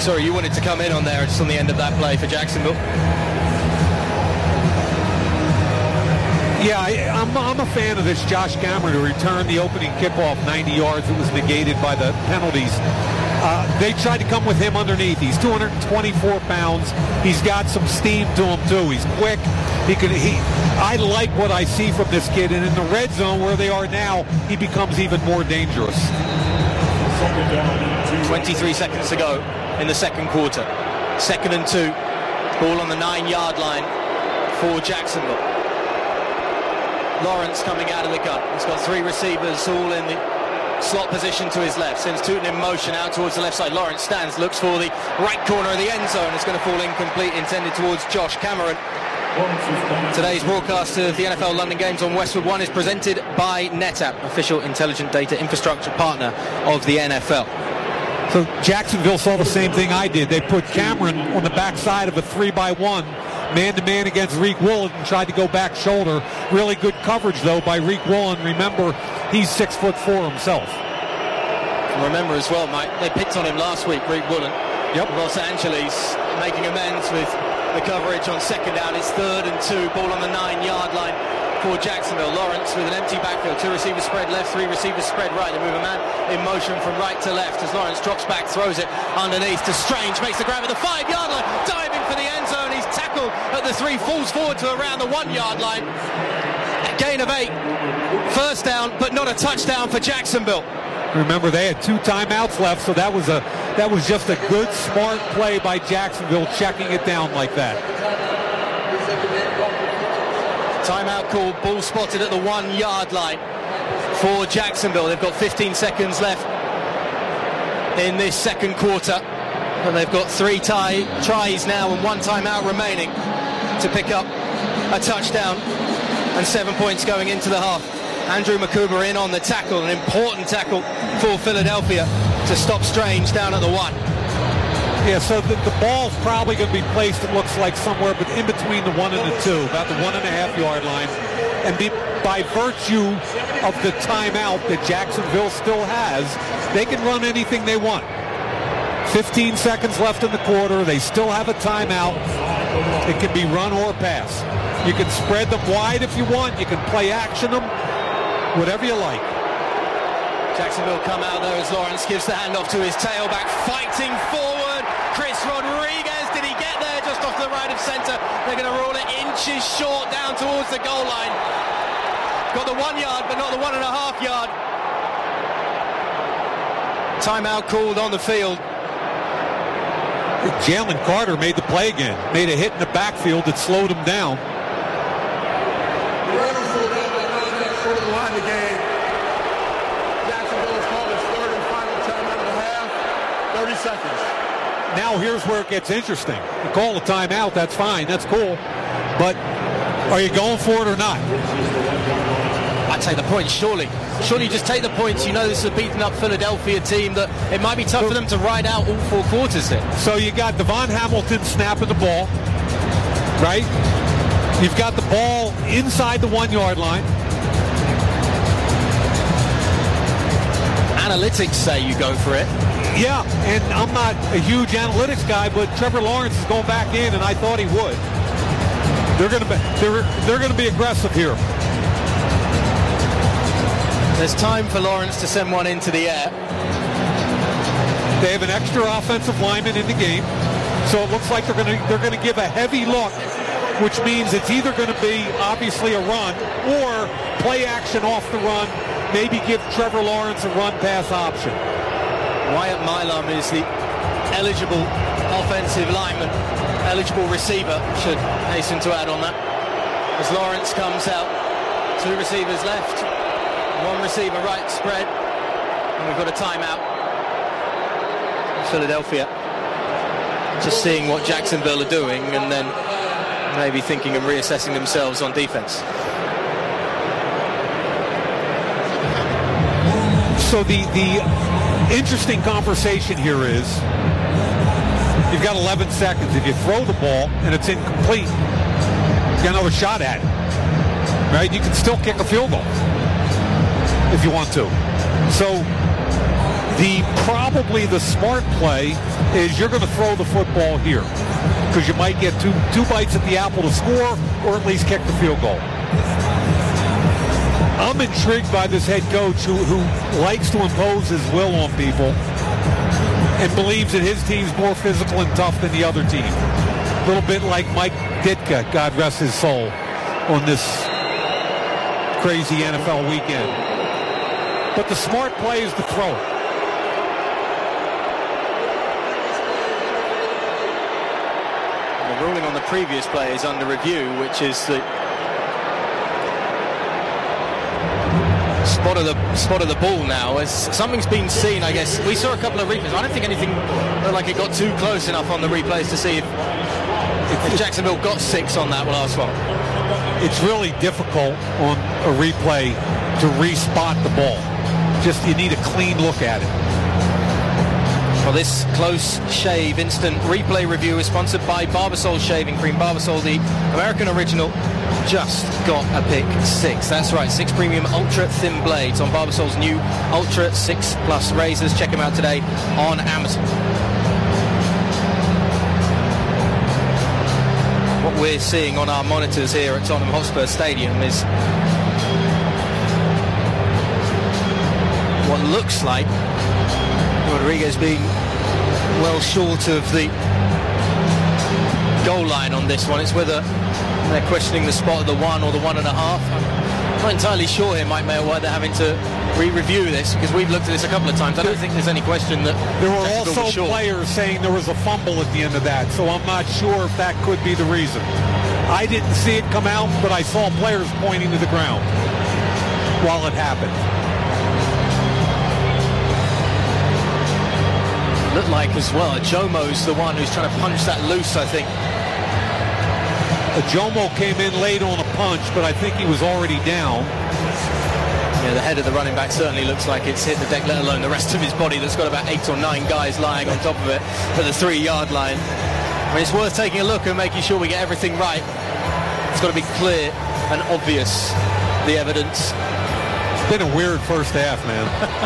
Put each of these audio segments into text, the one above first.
sorry, you wanted to come in on there just on the end of that play for Jacksonville. Yeah, I'm a fan of this Josh Cameron, who returned the opening kickoff 90 yards. It was negated by the penalties. They tried to come with him underneath. He's 224 pounds. He's got some steam to him, too. He's quick. I like what I see from this kid. And in the red zone where they are now, he becomes even more dangerous. 23 seconds to go in the second quarter. 2nd and 2. Ball on the 9-yard line for Jacksonville. Lawrence coming out of the gun. He's got 3 receivers all in the slot position to his left. Sends Tootin in motion out towards the left side. Lawrence stands, looks for the right corner of the end zone. It's going to fall incomplete, intended towards Josh Cameron. Today's broadcast of the NFL London Games on Westwood One is presented by NetApp, official intelligent data infrastructure partner of the NFL. So Jacksonville saw the same thing I did. They put Cameron on the backside of a 3-by-1, man-to-man against Reek Woolen, and tried to go back shoulder. Really good coverage, though, by Reek Woolen. Remember, he's 6'4" himself. And remember as well, Mike, they picked on him last week, Reek Woolen. Yep. Los Angeles making amends with the coverage on 2nd down. It's 3rd and 2, ball on the 9-yard line for Jacksonville. Lawrence with an empty backfield. 2 receivers spread left, 3 receivers spread right. They move a man in motion from right to left as Lawrence drops back, throws it underneath to Strange, makes the grab at the 5-yard line, diving for the end zone. He's tackled at the 3, falls forward to around the 1-yard line. A gain of 8. First down, but not a touchdown for Jacksonville. Remember, they had 2 timeouts left, so that was just a good, smart play by Jacksonville, checking it down like that. Timeout called, ball spotted at the 1-yard line for Jacksonville. They've got 15 seconds left in this second quarter, and they've got 3 tries now and 1 timeout remaining to pick up a touchdown and 7 points going into the half. Andrew Makuba in on the tackle, an important tackle for Philadelphia to stop Strange down at the 1. Yeah, so the ball's probably going to be placed, it looks like, somewhere but in between the 1 and the 2, about the 1.5-yard line. And by virtue of the timeout that Jacksonville still has, they can run anything they want. 15 seconds left in the quarter. They still have a timeout. It can be run or pass. You can spread them wide if you want. You can play action them. Whatever you like. Jacksonville come out there as Lawrence gives the handoff to his tailback, fighting forward. Chris Rodriguez, did he get there just off the right of center? They're going to roll it inches short down towards the goal line. Got the 1 yard, but not the 1.5 yard. Timeout called on the field. Jalen Carter made the play again. Made a hit in the backfield that slowed him down. Now here's where it gets interesting. You call a timeout, that's fine, that's cool. But are you going for it or not? I'd take the points, surely. Surely you just take the points. You know this is a beaten up Philadelphia team that it might be tough for them to ride out all 4 quarters there. So you got Devon Hamilton snapping the ball, right? You've got the ball inside the 1-yard line. Analytics say you go for it. Yeah, and I'm not a huge analytics guy, but Trevor Lawrence is going back in, and I thought he would. They're going to be aggressive here. There's time for Lawrence to send one into the air. They have an extra offensive lineman in the game, so it looks like they're going to give a heavy look, which means it's either going to be obviously a run or play action off the run. Maybe give Trevor Lawrence a run-pass option. Wyatt Milam is the eligible offensive lineman, eligible receiver, should hasten to add on that. As Lawrence comes out, 2 receivers left, 1 receiver right spread, and we've got a timeout. Philadelphia just seeing what Jacksonville are doing and then maybe thinking and reassessing themselves on defense. So the interesting conversation here is you've got 11 seconds. If you throw the ball and it's incomplete, you got another shot at it, right? You can still kick a field goal if you want to. So Probably the smart play is you're going to throw the football here because you might get two bites at the apple to score or at least kick the field goal. I'm intrigued by this head coach who likes to impose his will on people and believes that his team's more physical and tough than the other team. A little bit like Mike Ditka, God rest his soul, on this crazy NFL weekend. But the smart play is to throw it. The ruling on the previous play is under review, which is the spot of the ball now. As something's been seen, I guess. We saw a couple of replays. I don't think anything looked like it got too close enough on the replays to see if Jacksonville got 6 on that last one. It's really difficult on a replay to re-spot the ball. Just you need a clean look at it. Well, this close shave instant replay review is sponsored by Barbasol Shaving Cream. Barbasol, the American original, just got a pick 6. That's right, 6 premium ultra thin blades on Barbasol's new Ultra 6 Plus razors. Check them out today on Amazon. What we're seeing on our monitors here at Tottenham Hotspur Stadium is what looks like Rodriguez being well short of the goal line on this one. It's whether they're questioning the spot of the 1 or the 1.5. I'm not entirely sure here, Mike Mayer, why they're having to re-review this, because we've looked at this a couple of times. I don't think there's any question that there were also players saying there was a fumble at the end of that, so I'm not sure if that could be the reason. I didn't see it come out, but I saw players pointing to the ground while it happened. Looked like as well, Jomo's the one who's trying to punch that loose, I think. Jomo came in late on a punch, but I think he was already down. Yeah, the head of the running back certainly looks like it's hit the deck, let alone the rest of his body that's got about 8 or 9 guys lying on top of it at the 3-yard line. I mean, it's worth taking a look and making sure we get everything right. It's got to be clear and obvious, the evidence. It's been a weird first half, man.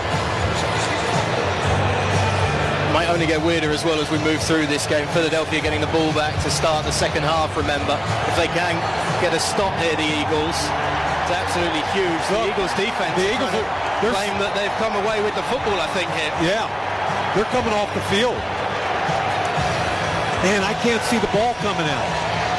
Might only get weirder as well as we move through this game. Philadelphia getting the ball back to start the second half, remember. If they can get a stop here, the Eagles, it's absolutely huge. The Eagles defense, claim that they've come away with the football, I think, here. Yeah, they're coming off the field. Man, I can't see the ball coming out.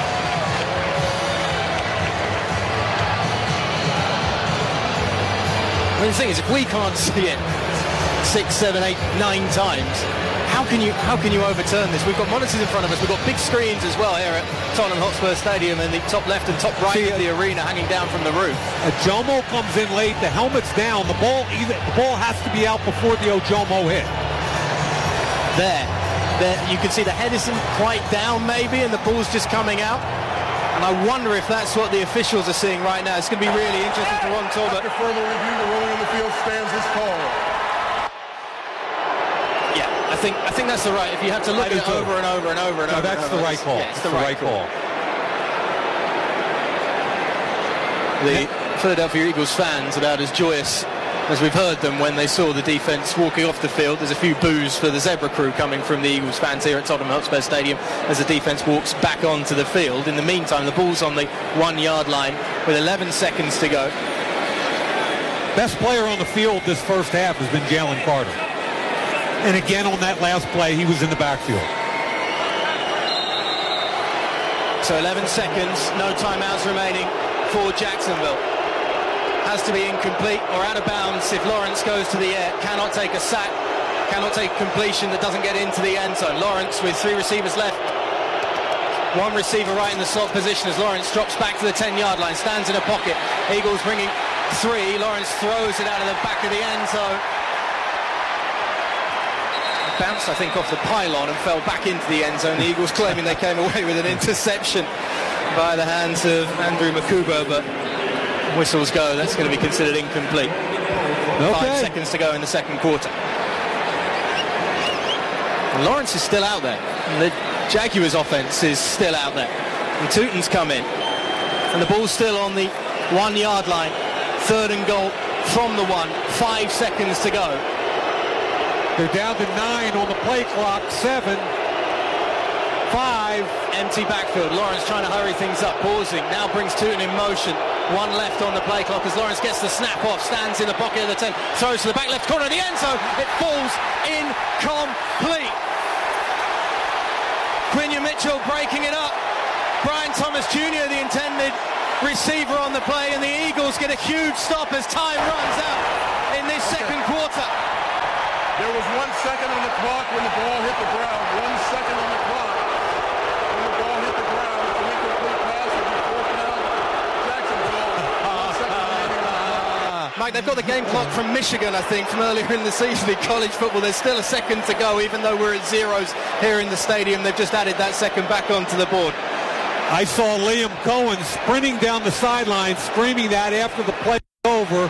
I mean, the thing is, if we can't see it 6, 7, 8, 9 times, how can you overturn this? We've got monitors in front of us. We've got big screens as well here at Tottenham Hotspur Stadium in the top left and top right of the arena, hanging down from the roof. Ojomo comes in late. The helmet's down. The ball has to be out before the Ojomo hit. There, you can see the head isn't quite down maybe, and the ball's just coming out. And I wonder if that's what the officials are seeing right now. It's going to be really interesting for Ron Talbot. After further review, the ruling on the field stands as called. I think that's the right. If you have to look at it over and over and over and over. That's the right call. Yeah, it's the right call. The Philadelphia Eagles fans about as joyous as we've heard them when they saw the defense walking off the field. There's a few boos for the Zebra crew coming from the Eagles fans here at Tottenham Hotspur Stadium as the defense walks back onto the field. In the meantime, the ball's on the 1-yard line with 11 seconds to go. Best player on the field this first half has been Jalen Carter. And again, on that last play, he was in the backfield. So 11 seconds, no timeouts remaining for Jacksonville. Has to be incomplete or out of bounds if Lawrence goes to the air. Cannot take a sack, cannot take completion that doesn't get into the end zone. Lawrence with 3 receivers left. 1 receiver right in the slot position as Lawrence drops back to the 10-yard line, stands in a pocket. Eagles bringing 3. Lawrence throws it out of the back of the end zone. Bounced, I think, off the pylon and fell back into the end zone. The Eagles claiming they came away with an interception by the hands of Andrew Makuba, but whistles go. That's going to be considered incomplete. Okay. 5 seconds to go in the second quarter. And Lawrence is still out there. And the Jaguars offense is still out there. And Tootin's come in. And the ball's still on the 1-yard line. 3rd and goal from the 1. 5 seconds to go. They're down to 9 on the play clock. 7, 5. Empty backfield. Lawrence trying to hurry things up. Pausing. Now brings Tootin in motion. 1 left on the play clock as Lawrence gets the snap off. Stands in the pocket of the 10. Throws to the back left corner of the end zone. It falls incomplete. Quinion Mitchell breaking it up. Brian Thomas Jr., the intended receiver on the play, and the Eagles get a huge stop as time runs out in this second quarter. There was 1 second on the clock when the ball hit the ground. 1 second on the clock when the ball hit the ground. It's an incomplete pass. It'll be 4th down. Jacksonville. 1 second remaining on the clock. Mike, they've got the game clock from Michigan, I think, from earlier in the season in college football. There's still a second to go, even though we're at zeros here in the stadium. They've just added that second back onto the board. I saw Liam Cohen sprinting down the sideline, screaming that after the play was over.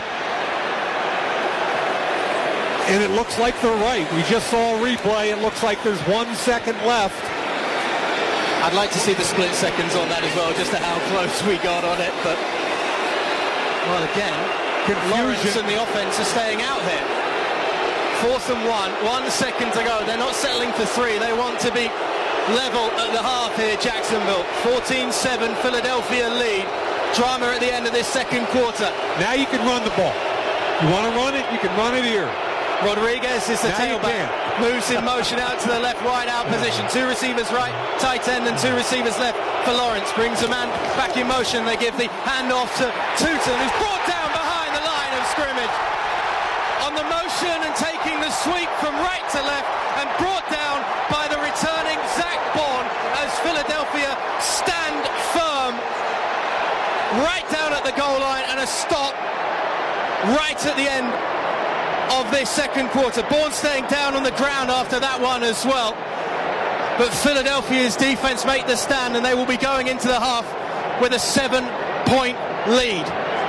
And it looks like they're right. We just saw a replay. It looks like there's 1 second left. I'd like to see the split seconds on that as well, just to how close we got on it. But, well, again, Lawrence and the offense are staying out here. 4th and 1 second to go. They're not settling for 3. They want to be level at the half here, Jacksonville. 14-7, Philadelphia lead. Drama at the end of this second quarter. Now you can run the ball. You want to run it? You can run it here. Rodriguez is the tailback. Moves in motion out to the left wide out position. 2 receivers right, tight end, and 2 receivers left for Lawrence. Brings a man back in motion. They give the handoff to Tootin, who's brought down behind the line of scrimmage. On the motion and taking the sweep from right to left, and brought down by the returning Zach Bourne as Philadelphia stand firm right down at the goal line, and a stop right at the end of this second quarter. Bourne staying down on the ground after that one as well. But Philadelphia's defense make the stand, and they will be going into the half with a 7-point lead.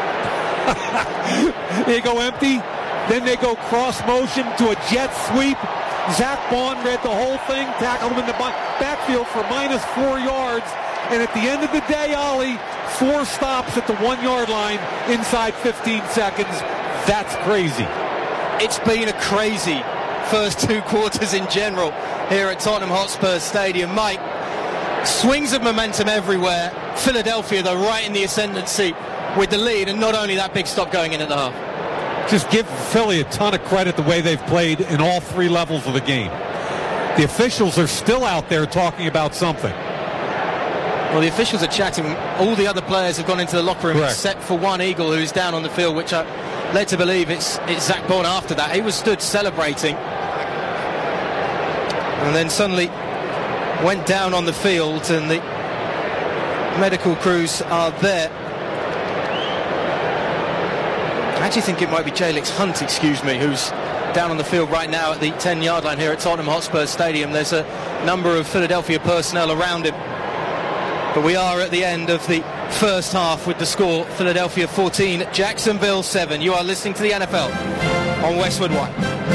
They go empty. Then they go cross motion to a jet sweep. Zach Bourne read the whole thing, tackled him in the backfield for -4 yards. And at the end of the day, Ollie, 4 stops at the 1 yard line inside 15 seconds. That's crazy. It's been a crazy first 2 quarters in general here at Tottenham Hotspur Stadium. Mike, swings of momentum everywhere. Philadelphia, though, right in the ascendancy with the lead, and not only that big stop going in at the half. Just give Philly a ton of credit the way they've played in all 3 levels of the game. The officials are still out there talking about something. Well, the officials are chatting. All the other players have gone into the locker room, correct, except for one Eagle who's down on the field, which I led to believe it's Zach Bourne after that. He was stood celebrating, and then suddenly went down on the field, and the medical crews are there. I actually think it might be Jalix Hunt, who's down on the field right now at the 10-yard line here at Tottenham Hotspur Stadium. There's a number of Philadelphia personnel around him. But we are at the end of the first half with the score, Philadelphia 14, Jacksonville 7. You are listening to the NFL on Westwood One.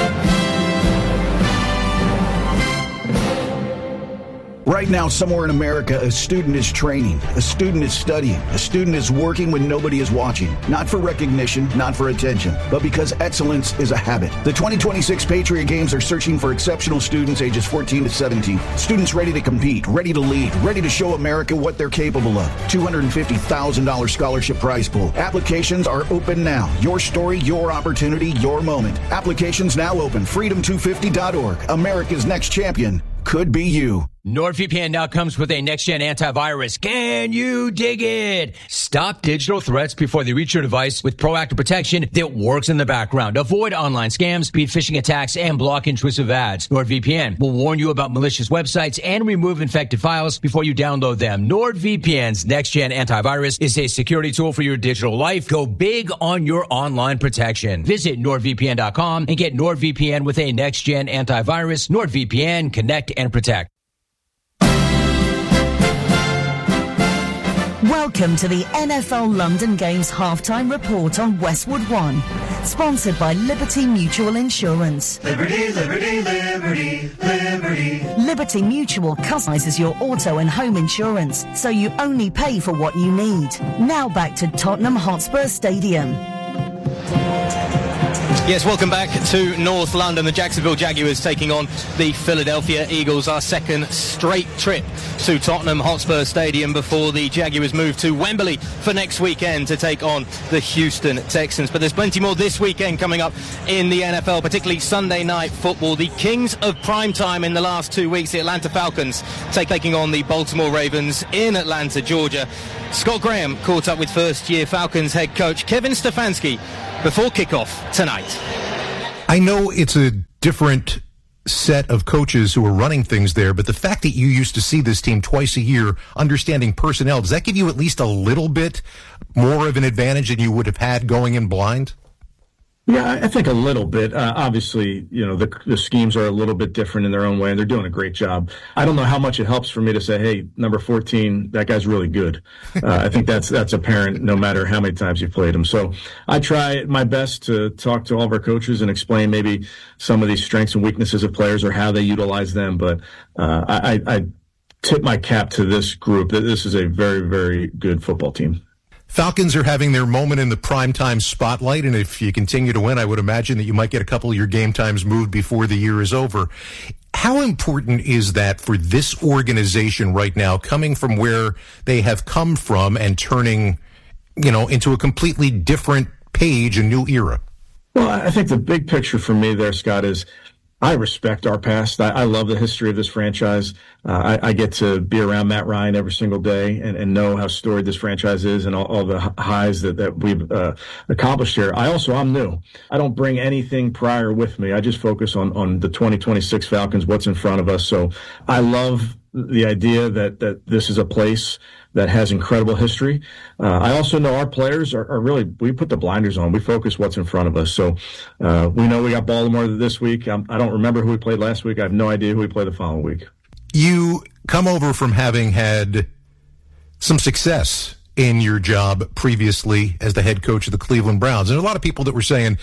Right now, somewhere in America, a student is training, a student is studying, a student is working when nobody is watching. Not for recognition, not for attention, but because excellence is a habit. The 2026 Patriot Games are searching for exceptional students ages 14 to 17. Students ready to compete, ready to lead, ready to show America what they're capable of. $250,000 scholarship prize pool. Applications are open now. Your story, your opportunity, your moment. Applications now open. Freedom250.org. America's next champion could be you. NordVPN now comes with a next-gen antivirus. Can you dig it? Stop digital threats before they reach your device with proactive protection that works in the background. Avoid online scams, beat phishing attacks, and block intrusive ads. NordVPN will warn you about malicious websites and remove infected files before you download them. NordVPN's next-gen antivirus is a security tool for your digital life. Go big on your online protection. Visit NordVPN.com and get NordVPN with a next-gen antivirus. NordVPN, connect and protect. Welcome to the NFL London Games halftime report on Westwood One, sponsored by Liberty Mutual Insurance. Liberty, liberty, liberty, liberty. Liberty Mutual customizes your auto and home insurance, so you only pay for what you need. Now back to Tottenham Hotspur Stadium. Yes, welcome back to North London. The Jacksonville Jaguars taking on the Philadelphia Eagles. Our second straight trip to Tottenham Hotspur Stadium before the Jaguars move to Wembley for next weekend to take on the Houston Texans. But there's plenty more this weekend coming up in the NFL, particularly Sunday night football. The kings of primetime in the last 2 weeks, the Atlanta Falcons taking on the Baltimore Ravens in Atlanta, Georgia. Scott Graham caught up with first-year Falcons head coach Kevin Stefanski before kickoff tonight. I know it's a different set of coaches who are running things there, but the fact that you used to see this team twice a year, understanding personnel, does that give you at least a little bit more of an advantage than you would have had going in blind? Yeah, I think a little bit. Obviously, the schemes are a little bit different in their own way, and they're doing a great job. I don't know how much it helps for me to say, hey, number 14, that guy's really good. I think that's apparent no matter how many times you've played him. So I try my best to talk to all of our coaches and explain maybe some of these strengths and weaknesses of players or how they utilize them. But I tip my cap to this group that this is a very, very good football team. Falcons are having their moment in the primetime spotlight, and if you continue to win, I would imagine that you might get a couple of your game times moved before the year is over. How important is that for this organization right now, coming from where they have come from and turning, into a completely different page, a new era? Well, I think the big picture for me there, Scott, is I respect our past. I love the history of this franchise. I get to be around Matt Ryan every single day and know how storied this franchise is and all the highs that we've accomplished here. I'm new. I don't bring anything prior with me. I just focus on the 2026 Falcons, what's in front of us. So I love the idea that this is a place that has incredible history. I also know our players are really, we put the blinders on. We focus what's in front of us. So we know we got Baltimore this week. I don't remember who we played last week. I have no idea who we play the following week. You come over from having had some success in your job previously as the head coach of the Cleveland Browns. And a lot of people that were saying,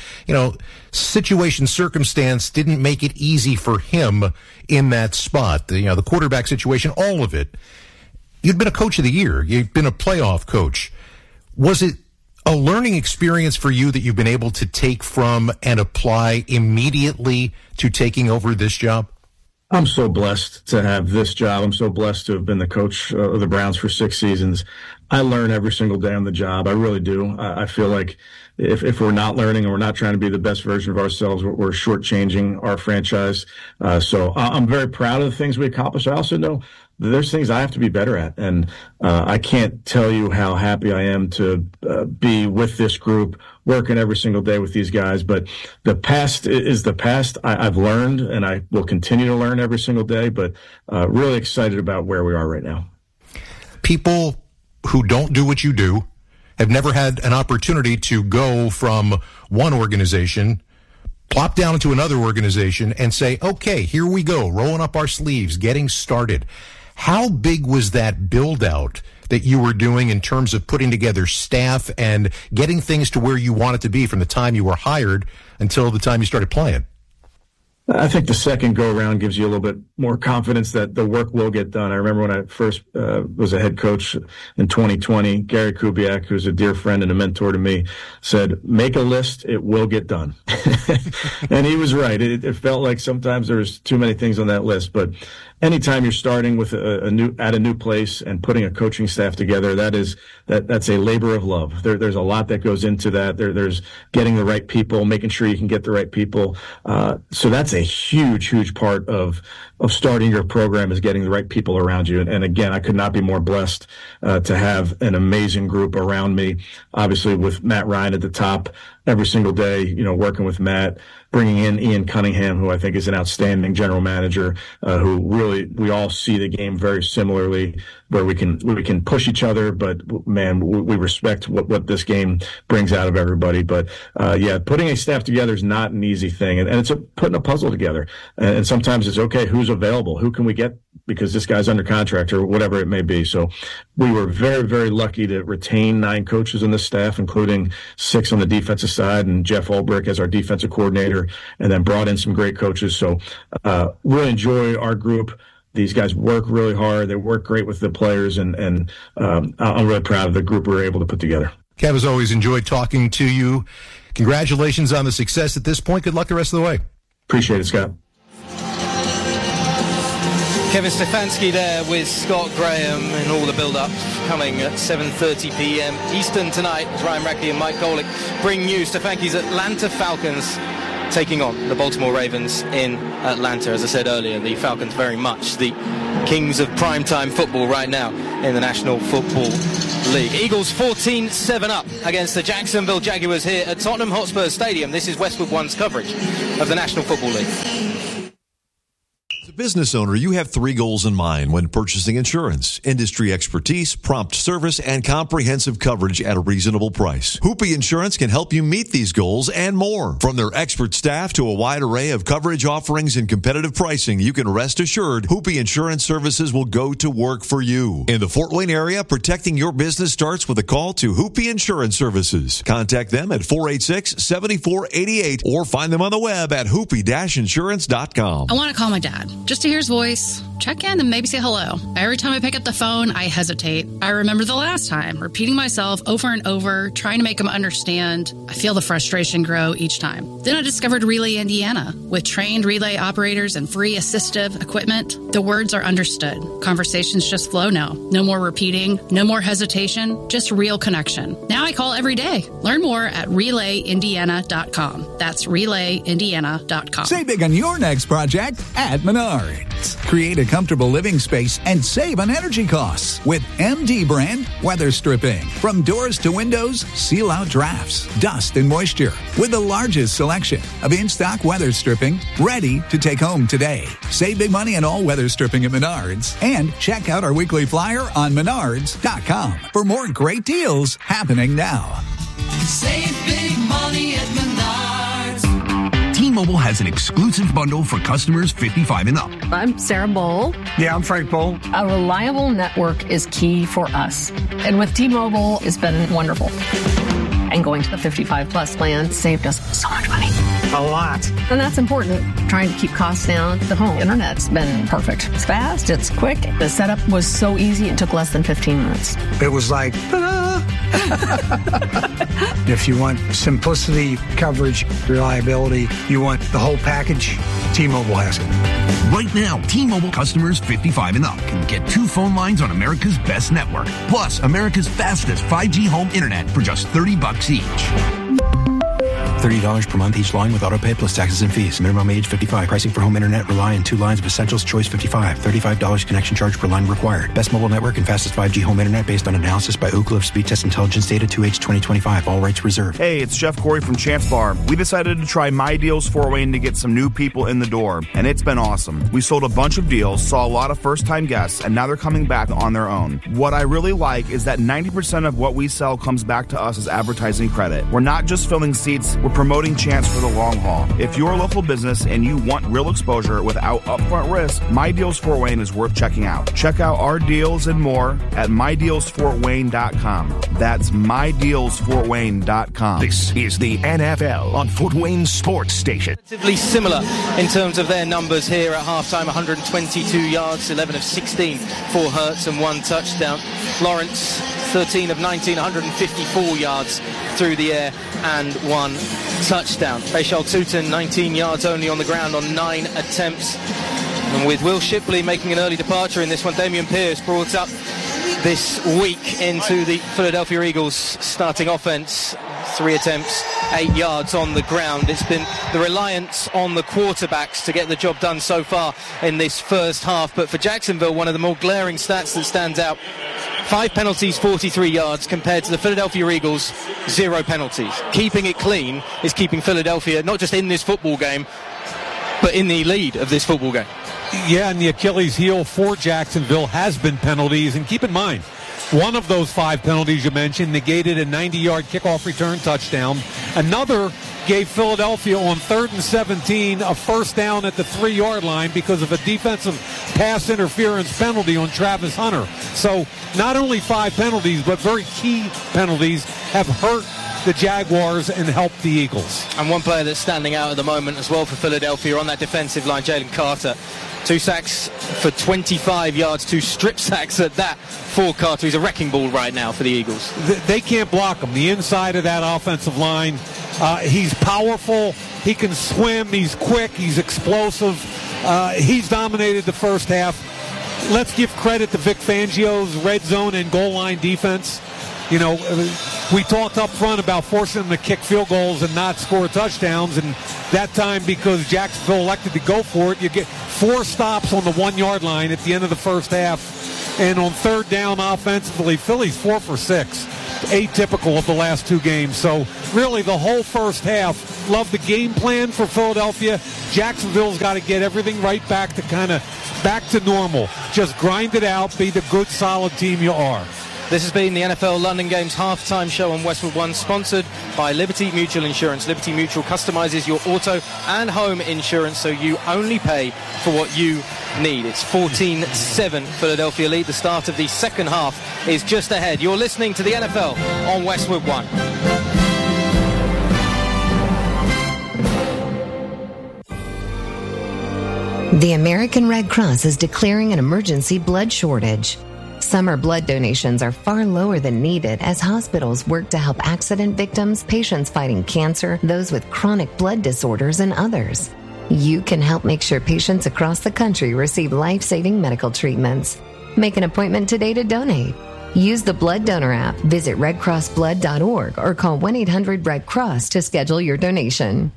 circumstance didn't make it easy for him in that spot. The quarterback situation, all of it. You'd been a coach of the year. You'd been a playoff coach. Was it a learning experience for you that you've been able to take from and apply immediately to taking over this job? I'm so blessed to have this job. I'm so blessed to have been the coach of the Browns for 6 seasons. I learn every single day on the job. I really do. I feel like if we're not learning and we're not trying to be the best version of ourselves, we're shortchanging our franchise. So I'm very proud of the things we accomplished. I also know there's things I have to be better at. And I can't tell you how happy I am to be with this group, working every single day with these guys. But the past is the past. I've learned, and I will continue to learn every single day, but really excited about where we are right now. People who don't do what you do have never had an opportunity to go from one organization, plop down into another organization, and say, okay, here we go, rolling up our sleeves, getting started. How big was that build-out that you were doing in terms of putting together staff and getting things to where you wanted to be from the time you were hired until the time you started playing? I think the second go-around gives you a little bit more confidence that the work will get done. I remember when I first was a head coach in 2020, Gary Kubiak, who's a dear friend and a mentor to me, said, make a list, it will get done. And he was right. It felt like sometimes there was too many things on that list, but anytime you're starting with a new place and putting a coaching staff together, that's a labor of love. There's a lot that goes into that. There's getting the right people, making sure you can get the right people. So that's a huge part of starting your program, is getting the right people around you. And again, I could not be more blessed to have an amazing group around me. Obviously, with Matt Ryan at the top every single day, working with Matt, bringing in Ian Cunningham, who I think is an outstanding general manager, who really, we all see the game very similarly, where we can push each other, but man, we respect what this game brings out of everybody. But putting a staff together is not an easy thing, and it's putting a puzzle together. And sometimes it's okay, who's available, who can we get because this guy's under contract or whatever it may be. So we were very, very lucky to retain 9 coaches in the staff, including 6 on the defensive side and Jeff Ulbrich as our defensive coordinator, and then brought in some great coaches. So really enjoy our group. These guys work really hard. They work great with the players, and I'm really proud of the group we were able to put together. Kev, as always, enjoyed talking to you. Congratulations on the success at this point. Good luck the rest of the way. Appreciate it, Scott. Kevin Stefanski there with Scott Graham and all the build-up coming at 7:30 p.m. Eastern tonight as Ryan Rackley and Mike Golick bring you Stefanski's Atlanta Falcons taking on the Baltimore Ravens in Atlanta. As I said earlier, the Falcons very much the kings of primetime football right now in the National Football League. Eagles 14-7 up against the Jacksonville Jaguars here at Tottenham Hotspur Stadium. This is Westwood One's coverage of the National Football League. As a business owner, you have 3 goals in mind when purchasing insurance: industry expertise, prompt service, and comprehensive coverage at a reasonable price. Hoopy Insurance can help you meet these goals and more. From their expert staff to a wide array of coverage offerings and competitive pricing, you can rest assured Hoopy Insurance Services will go to work for you. In the Fort Wayne area, protecting your business starts with a call to Hoopy Insurance Services. Contact them at 486-7488 or find them on the web at hoopy-insurance.com. I want to call my dad. Just to hear his voice, check in, and maybe say hello. Every time I pick up the phone, I hesitate. I remember the last time, repeating myself over and over, trying to make him understand. I feel the frustration grow each time. Then I discovered Relay Indiana. With trained relay operators and free assistive equipment, the words are understood. Conversations just flow now. No more repeating, no more hesitation, just real connection. Now I call every day. Learn more at RelayIndiana.com. That's RelayIndiana.com. Save big on your next project at Menards. Create a comfortable living space and save on energy costs with MD brand weather stripping. From doors to windows, seal out drafts, dust, and moisture with the largest selection of in-stock weather stripping ready to take home today. Save big money on all weather stripping at Menards and check out our weekly flyer on Menards.com for more great deals happening now. Save big money at Menards. T-Mobile has an exclusive bundle for customers 55 and up. I'm Sarah Bowl. Yeah, I'm Frank Bowl. A reliable network is key for us. And with T-Mobile, it's been wonderful. And going to the 55-plus plan saved us so much money. A lot. And that's important. Trying to keep costs down. The home internet's been perfect. It's fast. It's quick. The setup was so easy. It took less than 15 minutes. It was like, ta-da! If you want simplicity, coverage, reliability, you want the whole package, T-Mobile has it. Right now, T-Mobile customers 55 and up can get 2 phone lines on America's best network, plus America's fastest 5G home internet for just $30 each. $30 per month each line with autopay plus taxes and fees. Minimum age 55. Pricing for home internet rely on 2 lines of Essentials Choice 55. $35 connection charge per line required. Best mobile network and fastest 5G home internet based on analysis by Ookla of Speed Test Intelligence data 2H 2025. All rights reserved. Hey, it's Jeff Corey from Champs Bar. We decided to try My Deals Fort Wayne to get some new people in the door, and it's been awesome. We sold a bunch of deals, saw a lot of first-time guests, and now they're coming back on their own. What I really like is that 90% of what we sell comes back to us as advertising credit. We're not just filling seats, we're promoting Champs for the long haul. If you're a local business and you want real exposure without upfront risk, My Deals Fort Wayne is worth checking out. Check out our deals and more at MyDealsFortWayne.com. That's MyDealsFortWayne.com. This is the NFL on Fort Wayne Sports Station. Relatively similar in terms of their numbers here at halftime. 122 yards, 11 of 16 for Hurts and 1 touchdown. Lawrence, 13 of 19, 154 yards through the air and 1 touchdown. Bashal Tutin, 19 yards only on the ground on 9 attempts. And with Will Shipley making an early departure in this one, Damian Pierce brought up this week into the Philadelphia Eagles starting offense. 3 attempts, 8 yards on the ground. It's been the reliance on the quarterbacks to get the job done so far in this first half. But for Jacksonville, one of the more glaring stats that stands out: 5 penalties, 43 yards, compared to the Philadelphia Eagles, 0 penalties. Keeping it clean is keeping Philadelphia not just in this football game, but in the lead of this football game. Yeah, and the Achilles heel for Jacksonville has been penalties. And keep in mind, one of those 5 penalties you mentioned negated a 90-yard kickoff return touchdown. Another gave Philadelphia on 3rd and 17 a first down at the 3-yard line because of a defensive pass interference penalty on Travis Hunter. So not only 5 penalties, but very key penalties have hurt the Jaguars and helped the Eagles. And one player that's standing out at the moment as well for Philadelphia on that defensive line, Jalen Carter. 2 sacks for 25 yards, 2 strip sacks at that for Carter. He's a wrecking ball right now for the Eagles. They can't block him. The inside of that offensive line, he's powerful. He can swim. He's quick. He's explosive. He's dominated the first half. Let's give credit to Vic Fangio's red zone and goal line defense. You know, we talked up front about forcing them to kick field goals and not score touchdowns, and that time, because Jacksonville elected to go for it, you get 4 stops on the 1-yard line at the end of the first half. And on third down offensively, Philly's 4 for 6, atypical of the last 2 games. So really the whole first half, love the game plan for Philadelphia. Jacksonville's got to get everything right back to normal. Just grind it out, be the good, solid team you are. This has been the NFL London Games halftime show on Westwood One, sponsored by Liberty Mutual Insurance. Liberty Mutual customizes your auto and home insurance so you only pay for what you need. It's 14-7 Philadelphia lead. The start of the second half is just ahead. You're listening to the NFL on Westwood One. The American Red Cross is declaring an emergency blood shortage. Summer blood donations are far lower than needed as hospitals work to help accident victims, patients fighting cancer, those with chronic blood disorders, and others. You can help make sure patients across the country receive life-saving medical treatments. Make an appointment today to donate. Use the Blood Donor app, visit redcrossblood.org, or call 1-800-RED-CROSS to schedule your donation.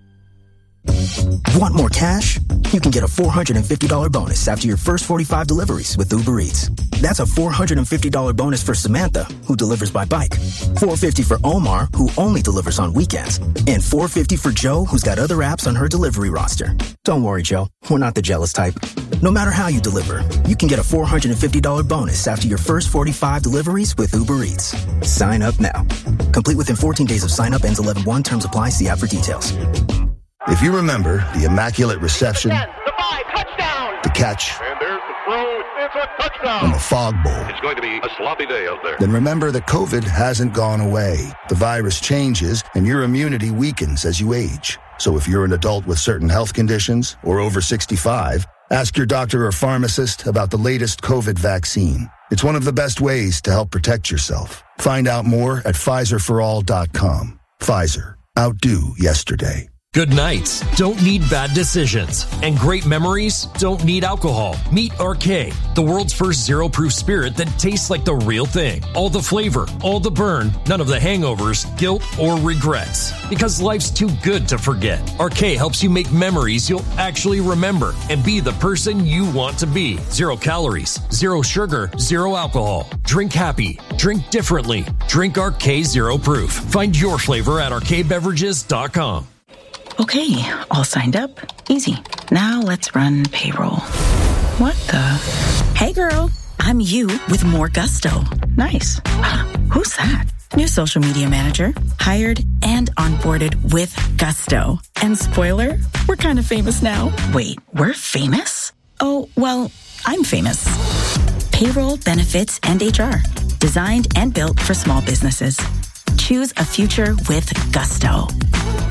Want more cash? You can get a $450 bonus after your first 45 deliveries with Uber Eats. That's a $450 bonus for Samantha, who delivers by bike. $450 for Omar, who only delivers on weekends. And $450 for Joe, who's got other apps on her delivery roster. Don't worry, Joe. We're not the jealous type. No matter how you deliver, you can get a $450 bonus after your first 45 deliveries with Uber Eats. Sign up now. Complete within 14 days of sign up, ends 11/1. Terms apply. See app for details. If you remember the immaculate reception, the catch, And there's the throw. It's a touchdown. and the fog bowl, It's going to be a sloppy day out there. then remember that COVID hasn't gone away. The virus changes and your immunity weakens as you age. So if you're an adult with certain health conditions or over 65, ask your doctor or pharmacist about the latest COVID vaccine. It's one of the best ways to help protect yourself. Find out more at PfizerForAll.com. Pfizer. Outdo yesterday. Good nights don't need bad decisions, and great memories don't need alcohol. Meet RK, the world's first zero-proof spirit that tastes like the real thing. All the flavor, all the burn, none of the hangovers, guilt, or regrets. Because life's too good to forget. RK helps you make memories you'll actually remember and be the person you want to be. 0 calories, 0 sugar, 0 alcohol. Drink happy. Drink differently. Drink RK Zero Proof. Find your flavor at rkbeverages.com. Okay, all signed up. Easy. Now let's run payroll. What the? Hey girl, I'm you with more gusto. Nice. Who's that? New social media manager. Hired and onboarded with gusto. And spoiler, we're kind of famous now. Wait, we're famous? Oh, well, I'm famous. Payroll, benefits, and HR. Designed and built for small businesses. Choose a future with gusto.